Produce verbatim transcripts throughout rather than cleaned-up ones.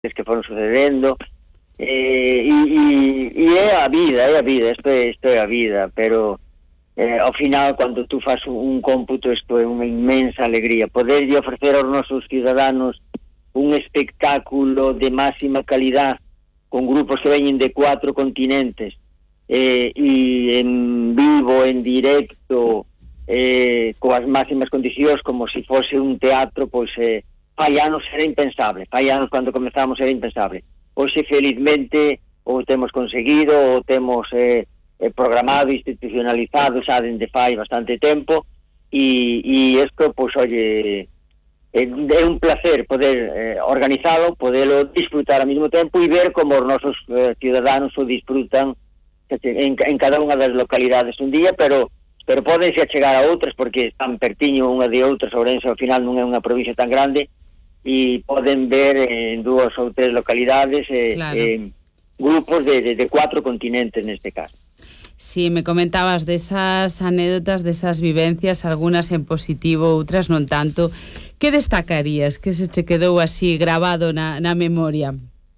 que foron sucedendo, eh, e, e, e é a vida, é a vida, isto é, isto é a vida, pero eh, ao final, cando tú fas un cómputo, isto é unha inmensa alegría, poder ofrecer aos nosos cidadanos un espectáculo de máxima calidad, con grupos que veñen de cuatro continentes, eh, e en vivo, en directo, eh, coas máximas condicións, como se si fose un teatro, pois eh, fai anos era impensable, fai anos cando comezamos era impensable. Hoxe, felizmente, o temos conseguido, o temos eh, programado, institucionalizado, xa dende fai bastante tempo, e, e isto, pois, oye, é un placer poder eh, organizalo, poderlo disfrutar ao mesmo tempo e ver como os nosos eh, ciudadanos o disfrutan en, en cada unha das localidades un día, pero pero podense achegar a outras porque están pertiño unha de outras. Ourense ao final non é unha provincia tan grande e poden ver en dúas ou tres localidades eh, claro. eh, grupos de, de, de cuatro continentes neste caso. Sí, me comentabas desas anécdotas, desas vivencias, algunas en positivo, outras non tanto. Que destacarías que se che quedou así grabado na, na memoria?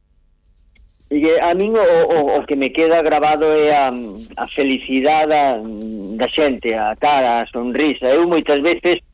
E a min o, o, o que me queda grabado é a, a felicidade da, da xente, a cara, a sonrisa. Eu moitas veces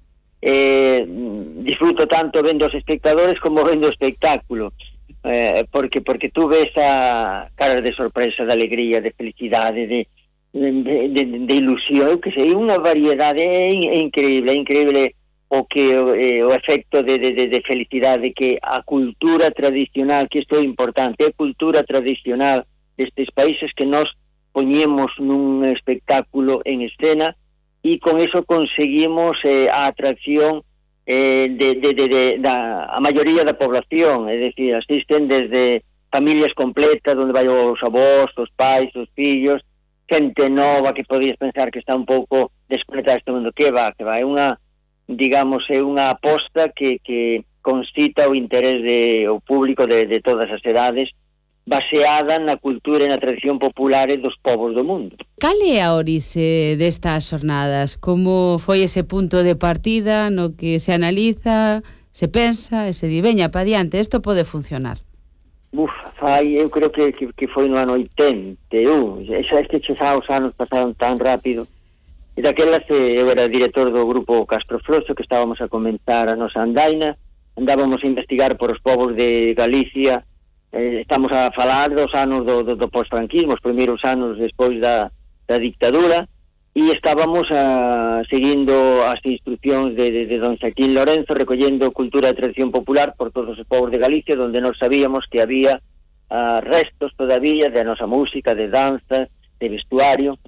eh, disfruto tanto vendo os espectadores como vendo o espectáculo, eh, porque porque tú ves a caras de sorpresa, de alegría, de felicidade, de, de, de, de ilusión, que sei, unha variedade, é, é increíble, é increíble o que eh, o efecto de, de, de felicidade que a cultura tradicional, que isto é importante, é cultura tradicional destes países que nós poñemos nun espectáculo en escena e con eso conseguimos eh, a atracción eh, de, de, de, de da, a maioría da población, é dicir, asisten desde familias completas onde vai os avós, os pais, os fillos, xente nova que podías pensar que está un pouco desconectada deste mundo, que va, que va, é unha digamos, é unha aposta que, que concita o interés de, o público de, de todas as edades, baseada na cultura e na tradición populares dos povos do mundo. Cal é a orixe destas xornadas? Como foi ese punto de partida no que se analiza, se pensa e se di, veña, pa diante, isto pode funcionar? Uf, fai, eu creo que, que, que foi no ano oitenta e un, xa es que xa os anos pasaron tan rápido. E daquelas eh, eu era director do grupo Castro Froxo, que estábamos a comenzar a nosa andaina, andábamos a investigar por os povos de Galicia, eh, estamos a falar dos anos do, do, do post-franquismo, os primeiros anos despois da, da dictadura, e estábamos a, seguindo as instruccións de, de, de don Xaquín Lorenzo, recollendo cultura e tradición popular por todos os povos de Galicia, donde nos sabíamos que había uh, restos todavía de nosa música, de danza, de vestuario.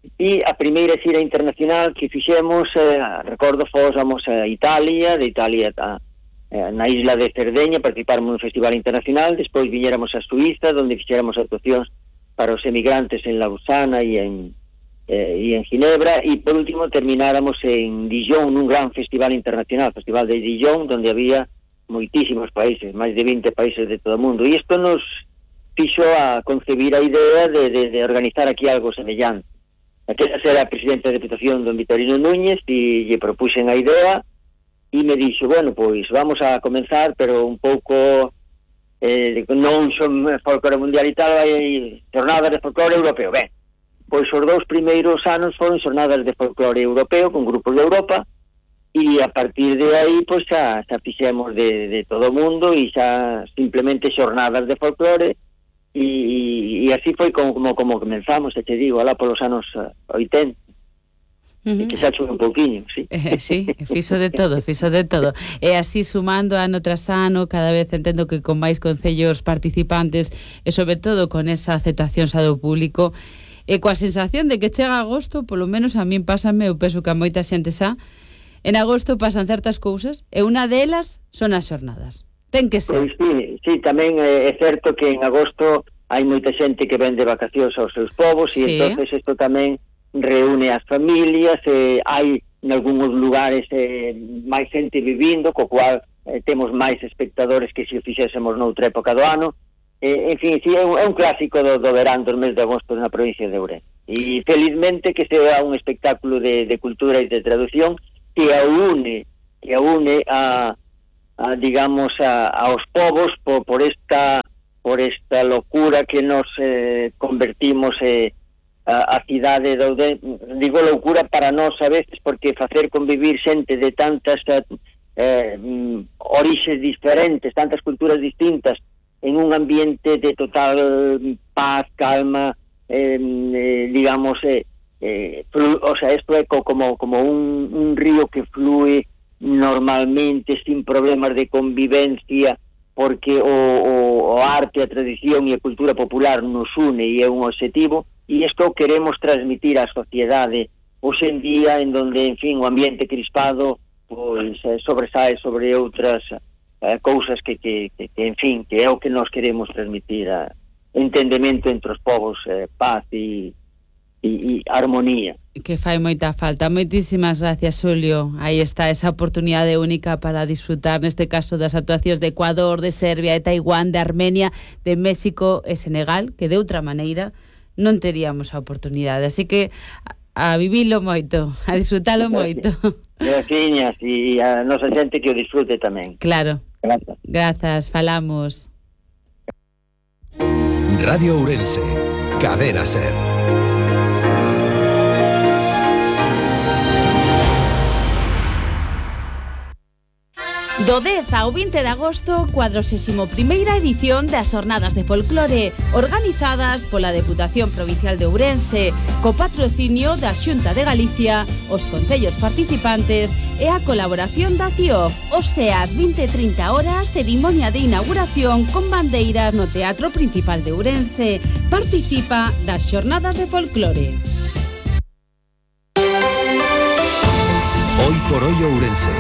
E a primeira xira internacional que fixemos, eh, recordo, fósamos a Italia, de Italia a, eh, na isla de Cerdeña, participamos nun festival internacional, despois viñéramos a Suíza, onde fixéramos actuacións para os emigrantes en Lausana e en, eh, e en Ginebra, e por último termináramos en Dijon, nun gran festival internacional, festival de Dijon, onde había moitísimos países, máis de vinte países de todo o mundo, e isto nos fixo a concebir a idea de, de, de organizar aquí algo semellante. Aquela era a presidente da Deputación, don Vitorino Núñez, e lle propuxen a idea e me dixo, bueno, pois vamos a comenzar, pero un pouco eh, non son folclore mundial e tal, vai xornadas de folclore europeo. Ben, pois os dous primeiros anos foron xornadas de folclore europeo con grupos de Europa e a partir de aí pois xa, xa fixemos de, de todo o mundo e xa simplemente xornadas de folclore. E, e así foi como, como, como comenzamos, te digo, alá polos anos oitenta. Uh-huh. Que xa chuve un pouquiño, sí. Eh, sí, fixo de todo, fixo de todo. E así sumando ano tras ano, cada vez entendo que con máis concellos participantes e sobre todo con esa aceptación xa do público e coa sensación de que chega agosto, polo menos a min pásame, eu penso que a moita xente xa, en agosto pasan certas cousas e unha delas son as xornadas. Ten que ser. Pois sí, sí, tamén é certo que en agosto hai moita xente que ven de vacacións aos seus povos e sí. Entonces isto tamén reúne as familias, eh, hai en algúns lugares eh, máis xente vivindo, co cual eh, temos máis espectadores que se o fixésemos noutra época do ano. Eh, en fin, sí, é un, é un clásico do, do verán dos mes de agosto na provincia de Ourense. E felizmente que sea un espectáculo de, de cultura e de traducción que aúne, que aúne a a digamos, a, aos povos por, por esta por esta locura que nos eh, convertimos eh, a, a cidade de Ourense. Digo locura para nós a veces, porque facer convivir xente de tantas eh, orixes diferentes, tantas culturas distintas, en un ambiente de total paz, calma, eh, eh, digamos, eh, eh, flu, o sea, esto é como, como un, un río que flúe normalmente, sin problemas de convivencia, porque o, o, o arte, a tradición e a cultura popular nos une e é un objetivo, e isto queremos transmitir á sociedade hoxe en día, en donde, en fin, o ambiente crispado pois eh, sobresae sobre outras eh, cousas que, que, que, que, en fin, que é o que nós queremos transmitir, a entendemento entre os povos, eh, paz e e armonía. Que fai moita falta. Moitísimas gracias, Xulio. Aí está esa oportunidade única para disfrutar, neste caso, das actuacións de Ecuador, de Serbia, de Taiwán, de Armenia, de México e Senegal, que de outra maneira non teríamos a oportunidade. Así que a vivilo moito, a disfrutalo moito. Graciñas, e a nosa xente que o disfrute tamén. Claro. Grazas. Grazas, falamos. Radio Ourense, Cadena Ser. Do dez ao vinte de agosto, cuadragésima primeira edición das Xornadas de Folclore, organizadas pola Deputación Provincial de Ourense, co patrocinio da Xunta de Galicia, os concellos participantes e a colaboración da C I O F. O sea, ás vinte e trinta horas, cerimonia de inauguración con bandeiras no Teatro Principal de Ourense. Participa das Xornadas de Folclore. Hoy por hoy Ourense.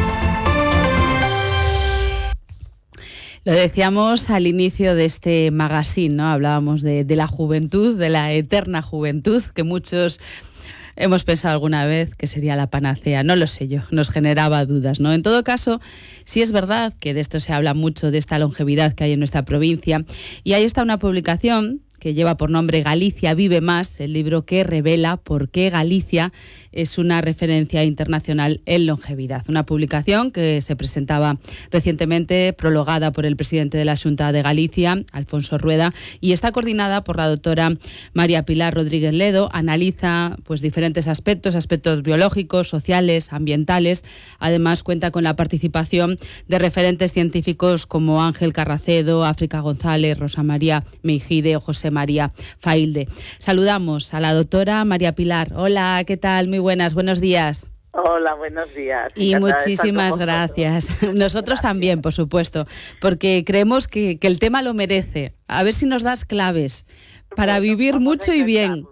Lo decíamos al inicio de este magazine, ¿no? Hablábamos de, de la juventud, de la eterna juventud, que muchos hemos pensado alguna vez que sería la panacea. No lo sé yo, nos generaba dudas, ¿no? En todo caso, sí es verdad que de esto se habla mucho, de esta longevidad que hay en nuestra provincia. Y ahí está una publicación que lleva por nombre Galicia vive más, el libro que revela por qué Galicia es una referencia internacional en longevidad. Una publicación que se presentaba recientemente, prologada por el presidente de la Xunta de Galicia, Alfonso Rueda, y está coordinada por la doctora María Pilar Rodríguez Ledo. Analiza pues diferentes aspectos, aspectos biológicos, sociales, ambientales. Además, cuenta con la participación de referentes científicos como Ángel Carracedo, África González, Rosa María Meijide o José María Failde. Saludamos a la doctora María Pilar. Hola, ¿qué tal? Muy buenas, buenos días. Hola, buenos días. Y Encantada muchísimas gracias. Nosotros gracias. También, por supuesto, porque creemos que, que el tema lo merece. A ver si nos das claves para bueno, vivir mucho y bien.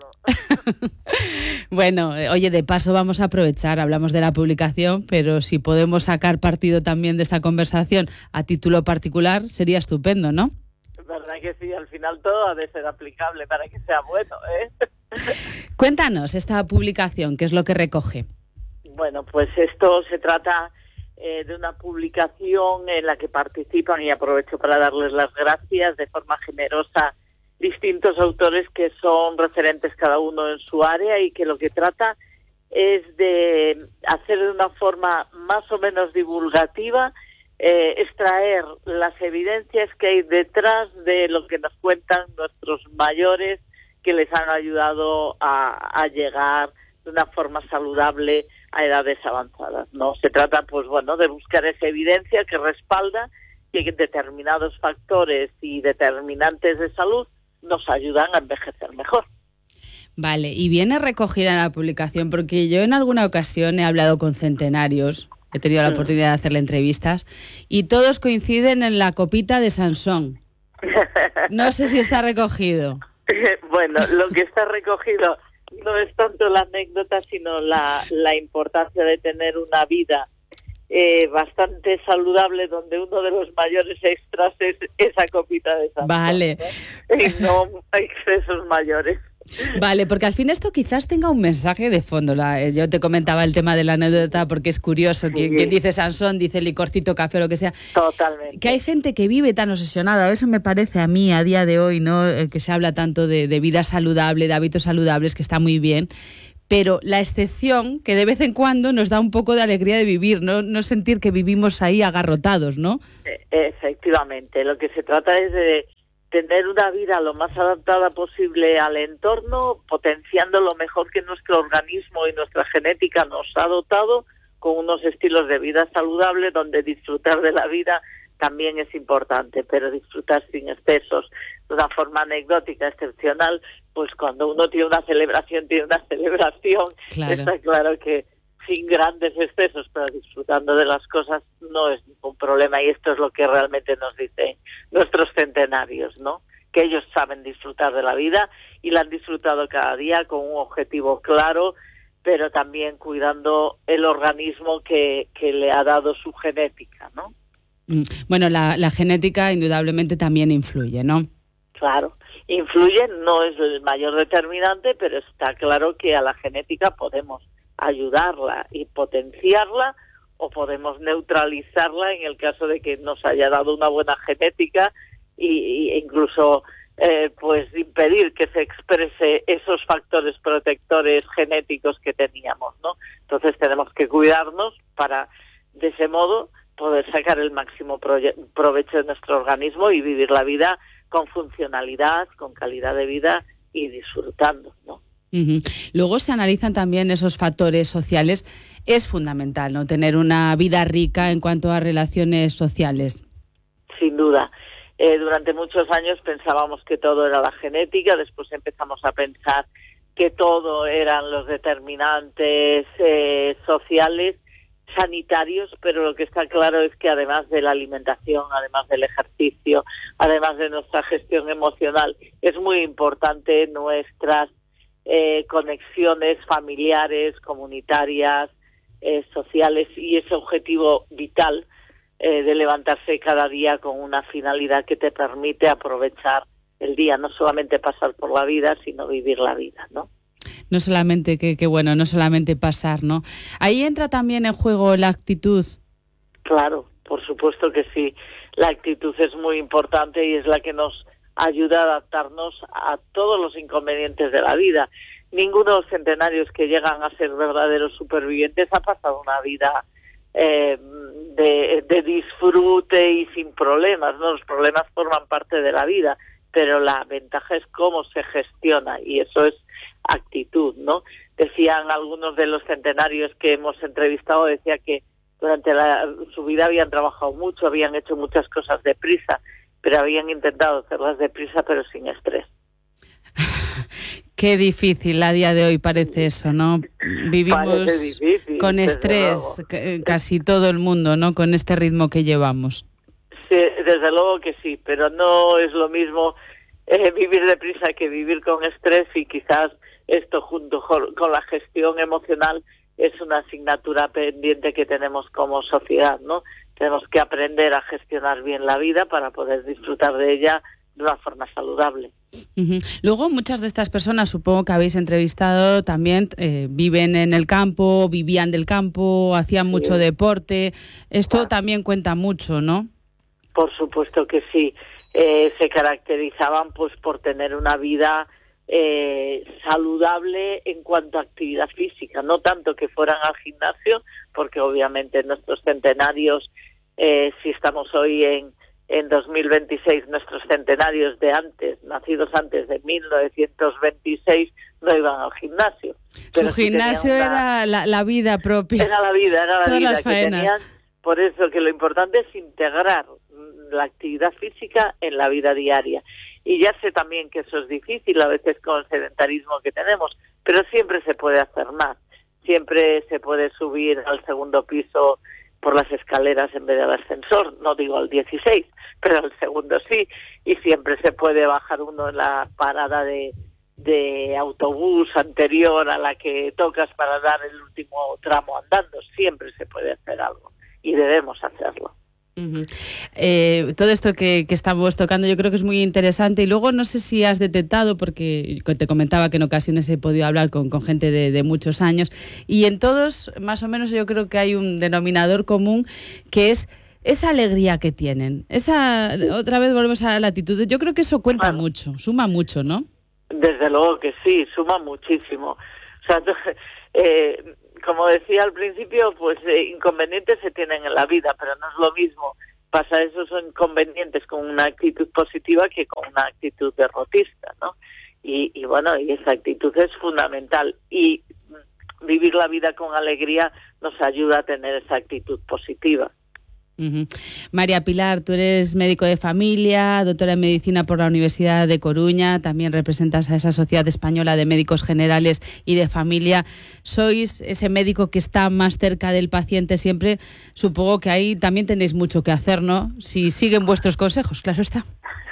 Bueno, oye, de paso vamos a aprovechar, hablamos de la publicación, pero si podemos sacar partido también de esta conversación a título particular, sería estupendo, ¿no? Verdad que sí, al final todo ha de ser aplicable para que sea bueno, ¿eh? Cuéntanos esta publicación, ¿qué es lo que recoge? Bueno, pues esto se trata eh, de una publicación en la que participan, y aprovecho para darles las gracias de forma generosa, distintos autores que son referentes cada uno en su área, y que lo que trata es de hacer de una forma más o menos divulgativa, eh, extraer las evidencias que hay detrás de lo que nos cuentan nuestros mayores, que les han ayudado a, a llegar de una forma saludable a edades avanzadas, ¿no? Se trata, pues bueno, de buscar esa evidencia que respalda que determinados factores y determinantes de salud nos ayudan a envejecer mejor. Vale, y viene recogida en la publicación, porque yo en alguna ocasión he hablado con centenarios, he tenido la oportunidad de hacerle entrevistas, y todos coinciden en la copita de Sansón. No sé si está recogido. Bueno, lo que está recogido no es tanto la anécdota, sino la, la importancia de tener una vida eh, bastante saludable, donde uno de los mayores extras es esa copita de Sansón. Vale. ¿no? Y no excesos mayores. Vale, porque al fin esto quizás tenga un mensaje de fondo. La, yo te comentaba el tema de la anécdota porque es curioso. Quien, sí. quien dice Sansón dice licorcito, café o lo que sea. Totalmente. Que hay gente que vive tan obsesionada. Eso me parece a mí a día de hoy, ¿no? Que se habla tanto de, de vida saludable, de hábitos saludables, que está muy bien. pero la excepción que de vez en cuando nos da un poco de alegría de vivir, no, no sentir que vivimos ahí agarrotados, ¿no? Efectivamente, lo que se trata es de tener una vida lo más adaptada posible al entorno, potenciando lo mejor que nuestro organismo y nuestra genética nos ha dotado, con unos estilos de vida saludables, donde disfrutar de la vida también es importante, pero disfrutar sin excesos, de una forma anecdótica, excepcional. Pues cuando uno tiene una celebración, tiene una celebración, claro. Está claro que sin grandes excesos, pero disfrutando de las cosas, no es ningún problema, y esto es lo que realmente nos dicen nuestros centenarios, ¿no? Que ellos saben disfrutar de la vida y la han disfrutado cada día con un objetivo claro, pero también cuidando el organismo que, que le ha dado su genética, ¿no? Bueno, la, la genética indudablemente también influye, ¿no? Claro, influye, no es el mayor determinante, pero está claro que a la genética podemos ayudarla y potenciarla, o podemos neutralizarla en el caso de que nos haya dado una buena genética y, y incluso eh, pues impedir que se exprese esos factores protectores genéticos que teníamos, ¿no? Entonces tenemos que cuidarnos para, de ese modo, poder sacar el máximo proye- provecho de nuestro organismo y vivir la vida con funcionalidad, con calidad de vida y disfrutando, ¿no? Uh-huh. Luego se analizan también esos factores sociales. Es fundamental, ¿no?, tener una vida rica en cuanto a relaciones sociales. Sin duda. Eh, durante muchos años pensábamos que todo era la genética, después empezamos a pensar que todo eran los determinantes eh, sociales, sanitarios, pero lo que está claro es que además de la alimentación, además del ejercicio, además de nuestra gestión emocional, es muy importante nuestras eh, conexiones familiares, comunitarias, eh, sociales, y ese objetivo vital eh, de levantarse cada día con una finalidad que te permite aprovechar el día, no solamente pasar por la vida, sino vivir la vida, ¿no? No solamente, que, que bueno, no solamente pasar, ¿no? Ahí entra también en juego la actitud. Claro, por supuesto que sí. La actitud es muy importante y es la que nos ayuda a adaptarnos a todos los inconvenientes de la vida. Ninguno de los centenarios que llegan a ser verdaderos supervivientes ha pasado una vida eh, de, de disfrute y sin problemas, ¿no? Los problemas forman parte de la vida, pero la ventaja es cómo se gestiona, y eso es actitud, ¿no? Decían algunos de los centenarios que hemos entrevistado, decía que durante la, su vida habían trabajado mucho, habían hecho muchas cosas deprisa, pero habían intentado hacerlas deprisa, pero sin estrés. Qué difícil a día de hoy parece eso, ¿no? Vivimos difícil, con estrés, casi todo el mundo, ¿no? Con este ritmo que llevamos. Sí, desde luego que sí, pero no es lo mismo eh, vivir deprisa que vivir con estrés, y quizás esto junto con la gestión emocional es una asignatura pendiente que tenemos como sociedad, ¿no? Tenemos que aprender a gestionar bien la vida para poder disfrutar de ella de una forma saludable. Uh-huh. Luego, muchas de estas personas, supongo que habéis entrevistado, también eh, viven en el campo, vivían del campo, hacían sí. mucho deporte. Esto ah. también cuenta mucho, ¿no? Por supuesto que sí. Eh, se caracterizaban pues por tener una vida eh, saludable en cuanto a actividad física, no tanto que fueran al gimnasio, porque obviamente nuestros centenarios, eh, si estamos hoy en en dos mil veintiséis, nuestros centenarios de antes, nacidos antes de mil novecientos veintiséis, no iban al gimnasio. Pero su gimnasio una... era la, la vida propia. Era la vida, era la Todas vida las que tenían. Por eso que lo importante es integrar la actividad física en la vida diaria. Y ya sé también que eso es difícil a veces con el sedentarismo que tenemos, pero siempre se puede hacer más. Siempre se puede subir al segundo piso por las escaleras en vez del ascensor, no digo al dieciséis, pero al segundo sí, y siempre se puede bajar uno en la parada de, de autobús anterior a la que tocas para dar el último tramo andando. Siempre se puede hacer algo y debemos hacerlo. Uh-huh. Eh, todo esto que, que estamos tocando yo creo que es muy interesante, y luego no sé si has detectado, porque te comentaba que en ocasiones he podido hablar con, con gente de, de muchos años, y en todos más o menos yo creo que hay un denominador común, que es esa alegría que tienen, esa, otra vez volvemos a la actitud. Yo creo que eso cuenta bueno, mucho, suma mucho, ¿no? Desde luego que sí, suma muchísimo. O sea, eh, como decía al principio, pues eh, inconvenientes se tienen en la vida, pero no es lo mismo pasar esos inconvenientes con una actitud positiva que con una actitud derrotista, ¿no? Y, y bueno, y esa actitud es fundamental, y vivir la vida con alegría nos ayuda a tener esa actitud positiva. Uh-huh. María Pilar, tú eres médico de familia, doctora en medicina por la Universidad de Coruña, también representas a esa Sociedad Española de Médicos Generales y de Familia. Sois ese médico que está más cerca del paciente siempre. Supongo que ahí también tenéis mucho que hacer, ¿no? Si siguen vuestros consejos, claro está.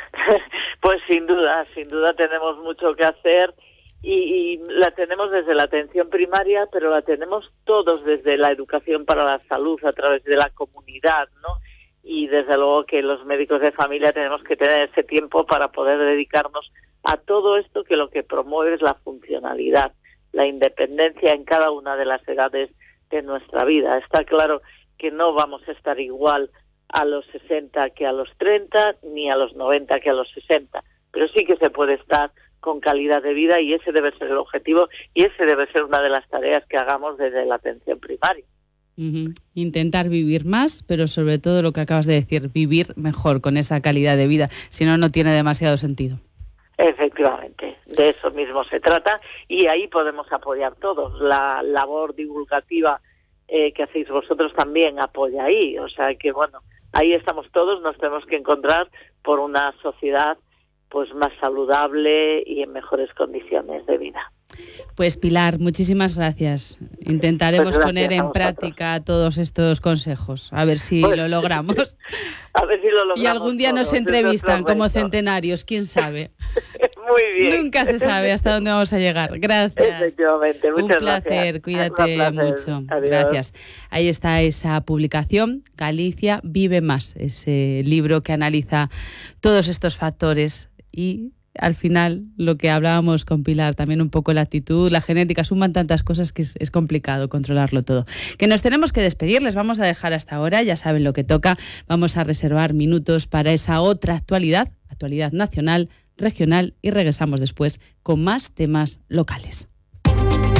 Pues sin duda, sin duda tenemos mucho que hacer. Y, y la tenemos desde la atención primaria, pero la tenemos todos desde la educación para la salud, a través de la comunidad, ¿no? Y desde luego que los médicos de familia tenemos que tener ese tiempo para poder dedicarnos a todo esto, que lo que promueve es la funcionalidad, la independencia en cada una de las edades de nuestra vida. Está claro que no vamos a estar igual a los sesenta que a los treinta, ni a los noventa que a los sesenta, pero sí que se puede estar con calidad de vida, y ese debe ser el objetivo, y ese debe ser una de las tareas que hagamos desde la atención primaria. Uh-huh. Intentar vivir más, pero sobre todo lo que acabas de decir, vivir mejor, con esa calidad de vida, si no, no tiene demasiado sentido. Efectivamente, de eso mismo se trata, y ahí podemos apoyar todos. La labor divulgativa eh, que hacéis vosotros también apoya ahí, o sea que bueno, ahí estamos todos, nos tenemos que encontrar por una sociedad pues más saludable y en mejores condiciones de vida. Pues Pilar, muchísimas gracias. Intentaremos pues gracias poner en práctica todos estos consejos, a ver si pues, lo logramos. A ver si lo logramos. Y algún día todos, nos entrevistan como centenarios, quién sabe. Muy bien. Nunca se sabe hasta dónde vamos a llegar. Gracias. Efectivamente, muchas Un placer, gracias. Cuídate Un placer. mucho. Adiós. Gracias. Ahí está esa publicación, Galicia vive más, ese libro que analiza todos estos factores. Y al final, lo que hablábamos con Pilar, también un poco la actitud, la genética, suman tantas cosas que es, es complicado controlarlo todo. Que nos tenemos que despedir, les vamos a dejar hasta ahora, ya saben lo que toca. Vamos a reservar minutos para esa otra actualidad, actualidad nacional, regional, y regresamos después con más temas locales.